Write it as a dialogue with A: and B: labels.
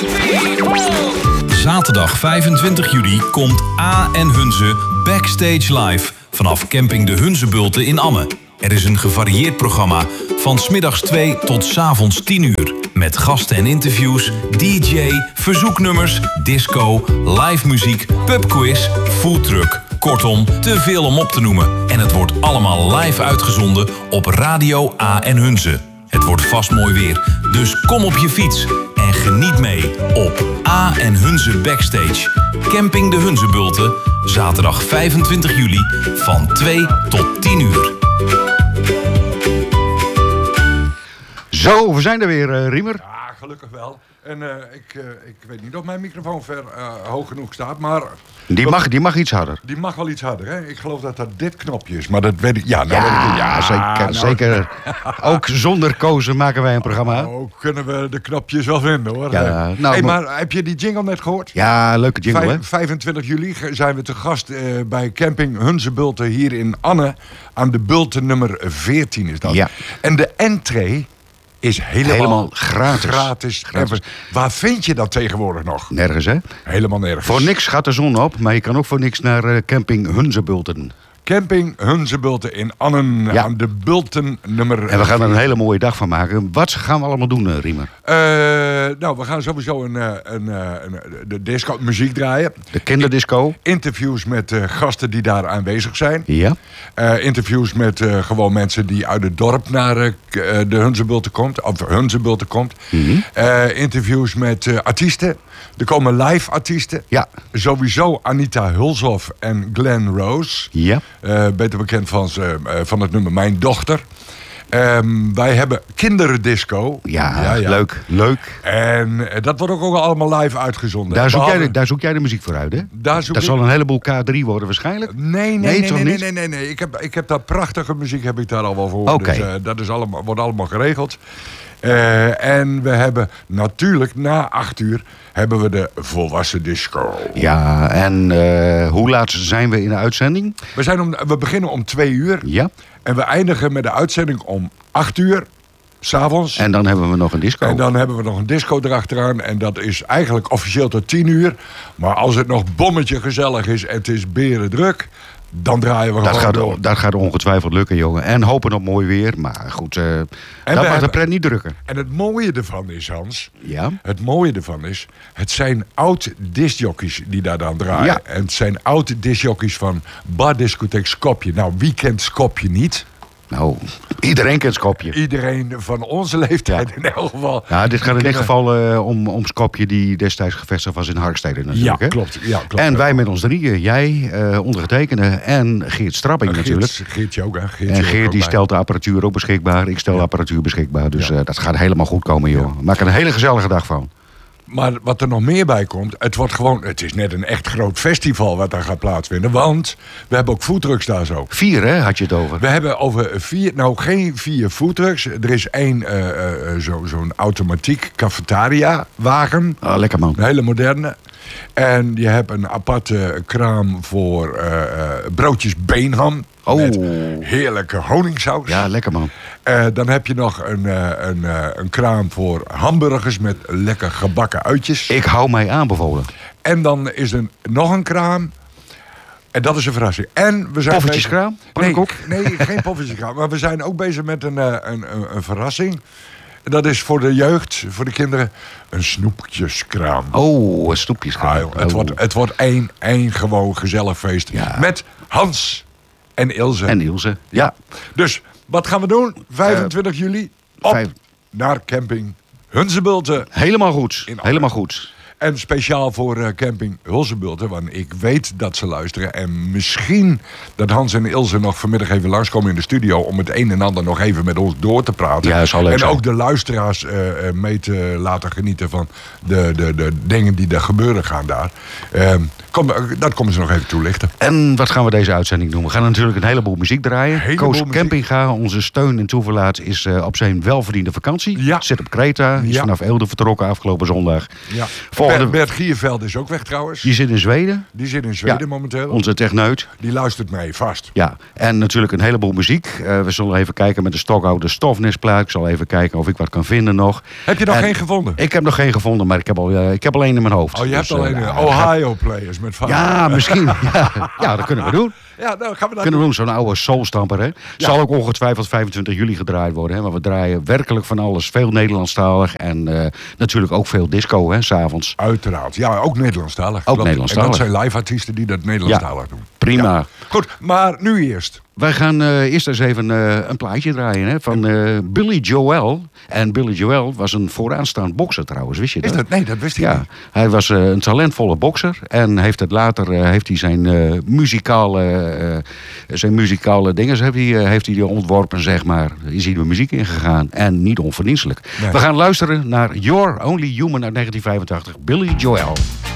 A: Zaterdag 25 juli komt A en Hunze Backstage Live vanaf camping De Hunzebulten in Amme. Er is een gevarieerd programma van 's middags 2 tot 's avonds 10 uur. Met gasten en interviews, DJ, verzoeknummers, disco, live muziek, pubquiz, foodtruck. Kortom, te veel om op te noemen. En het wordt allemaal live uitgezonden op Radio A en Hunze. Het wordt vast mooi weer, dus kom op je fiets en geniet mee op A en Hunze Backstage. Camping De Hunzebulten, zaterdag 25 juli van 2 tot 10 uur.
B: Zo, we zijn er weer, Riemer.
C: Ja, gelukkig wel. En ik weet niet of mijn microfoon hoog genoeg staat, maar...
B: Die mag iets harder.
C: Die mag wel iets harder, hè? Ik geloof dat dit knopje is, maar dat weet ik... Ja,
B: zeker. Ook zonder kozen maken wij een programma.
C: Nou, kunnen we de knopjes wel vinden, hoor.
B: Ja,
C: maar heb je die jingle net gehoord?
B: Ja, leuke jingle, hè?
C: 25 juli zijn we te gast bij camping Hunzebulten hier in Anne. Aan de Bulten nummer 14 is dat.
B: Ja.
C: En de entree... is helemaal gratis. Waar vind je dat tegenwoordig nog?
B: Nergens, hè?
C: Helemaal nergens.
B: Voor niks gaat de zon op, maar je kan ook voor niks naar camping Hunzebulten.
C: Camping Hunzebulten in Annen,
B: ja.
C: Aan de Bulten nummer...
B: En we gaan er een hele mooie dag van maken. Wat gaan we allemaal doen, Riemer?
C: We gaan sowieso de disco muziek draaien.
B: De kinderdisco.
C: Interviews met gasten die daar aanwezig zijn.
B: Ja.
C: Interviews met gewoon mensen die uit het dorp naar de Hunzebulten komt. Of Hunzebulten komt.
B: Mm-hmm.
C: Interviews met artiesten. Er komen live artiesten.
B: Ja.
C: Sowieso Anita Hulshoff en Glenn Rose.
B: Ja.
C: Beter bekend van het nummer Mijn Dochter. Wij hebben kinderdisco.
B: Ja, leuk.
C: En dat wordt ook allemaal live uitgezonden.
B: Daar zoek jij de muziek voor uit, hè? Dat zal een heleboel K3 worden waarschijnlijk.
C: Nee. Ik heb daar prachtige muziek heb ik daar al wel voor.
B: Okay.
C: Dus dat wordt allemaal geregeld. En we hebben natuurlijk na 8 uur hebben we de volwassen disco.
B: Ja, en hoe laat zijn we in de uitzending?
C: We beginnen om 2 uur.
B: Ja.
C: En we eindigen met de uitzending om 8 uur. 's avonds.
B: En dan hebben we nog een disco.
C: En dan hebben we nog een disco erachteraan. En dat is eigenlijk officieel tot 10 uur. Maar als het nog bommetje gezellig is en het is berendruk... dan draaien we gewoon door.
B: Dat gaat ongetwijfeld lukken, jongen. En hopen op mooi weer. Maar goed, dat mag de pret niet drukken.
C: En het mooie ervan is, Hans...
B: Ja?
C: Het mooie ervan is... het zijn oud-discjockeys die daar dan draaien.
B: Ja.
C: En het zijn oud-discjockeys van Bar-discotheek Skopje. Nou, wie kent Skopje niet?
B: Nou, iedereen kent Skopje.
C: Iedereen van onze leeftijd in elk geval.
B: Ja, dit gaat in dit geval om Skopje die destijds gevestigd was in Harkstede natuurlijk.
C: Ja, klopt.
B: En wij met ons drieën. Jij, ondergetekende en Geert Strapping natuurlijk.
C: Geertje ook, hè?
B: En Geert die stelt de apparatuur ook beschikbaar. Ik stel de apparatuur beschikbaar. Dus dat gaat helemaal goed komen, joh. Maak er een hele gezellige dag van.
C: Maar wat er nog meer bij komt, het is net een echt groot festival wat daar gaat plaatsvinden. Want we hebben ook foodtrucks daar zo.
B: 4, hè, had je het over?
C: We hebben over 4, nou geen 4 foodtrucks. Er is 1 zo'n automatiek cafetaria wagen.
B: Ah, lekker man.
C: Een hele moderne. En je hebt een aparte kraam voor broodjes beenham.
B: Oh.
C: Met heerlijke honingsaus.
B: Ja, lekker man.
C: Dan heb je nog een kraam voor hamburgers met lekker gebakken uitjes.
B: Ik hou mij aanbevolen.
C: En dan is er nog een kraam. En dat is een verrassing. En we zijn
B: poffertjeskraam?
C: Nee, geen poffertjeskraam. Maar we zijn ook bezig met een verrassing. Dat is voor de jeugd, voor de kinderen, een snoepjeskraam.
B: Oh, een snoepjeskraam.
C: Het wordt één gewoon gezellig feest. Ja. Met Hans en Ilse.
B: Ja.
C: Dus, wat gaan we doen? 25 juli naar camping Hunzebulten.
B: Helemaal goed.
C: En speciaal voor camping Hunzebulten, want ik weet dat ze luisteren. En misschien dat Hans en Ilse nog vanmiddag even langskomen in de studio om het een en ander nog even met ons door te praten.
B: Ja, zal leuk
C: en
B: zijn.
C: ook de luisteraars mee te laten genieten van de dingen die er gebeuren gaan daar. Dat komen ze nog even toelichten.
B: En wat gaan we deze uitzending doen? We gaan natuurlijk een heleboel muziek draaien. Koos Campinga, onze steun en toeverlaat, is op zijn welverdiende vakantie.
C: Ja.
B: Zit op Kreta, is vanaf Eelde vertrokken afgelopen zondag.
C: Ja. Bert Gierveld is ook weg trouwens.
B: Die zit in Zweden.
C: Die zit in Zweden momenteel.
B: Onze techneut.
C: Die luistert mee, vast.
B: Ja, en natuurlijk een heleboel muziek. We zullen even kijken met de stokoude Stofnisplaat. Ik zal even kijken of ik wat kan vinden nog.
C: Heb je nog geen gevonden?
B: Ik heb nog geen gevonden, maar ik heb al één in mijn hoofd.
C: Oh, je hebt
B: Dus,
C: alleen Ohio Players met vader.
B: Ja, misschien. Ja, dat kunnen we doen.
C: Ja, nou gaan we dat
B: Kunnen we doen, zo'n oude soulstamper, hè? Zal ook ongetwijfeld 25 juli gedraaid worden, hè? Maar we draaien werkelijk van alles. Veel Nederlandstalig en natuurlijk ook veel disco, hè, 's avonds.
C: Uiteraard. Ja, ook Nederlandstalig.
B: Ook Nederlandstalig.
C: En dat zijn live artiesten die dat Nederlandstalig doen.
B: Prima.
C: Ja. Goed, maar nu eerst.
B: Wij gaan eerst eens even een plaatje draaien, hè, van Billy Joel. En Billy Joel was een vooraanstaand bokser trouwens, wist je dat?
C: Is dat? Nee, dat wist ik niet.
B: Hij was een talentvolle bokser en heeft het later heeft hij zijn muzikale dingen heeft hij ontworpen, zeg maar. Is hij de muziek ingegaan en niet onverdienstelijk. Nee. We gaan luisteren naar You're Only Human uit 1985, Billy Joel.